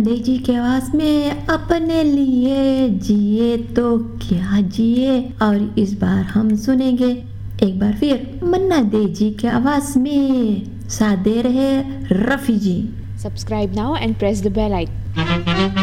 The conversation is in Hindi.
दे जी की आवाज में अपने लिए जिए तो क्या जिए। और इस बार हम सुनेंगे एक बार फिर मन्ना दे जी की आवाज में, साथ दे रहे Rafi ji. Subscribe now and press the bell icon.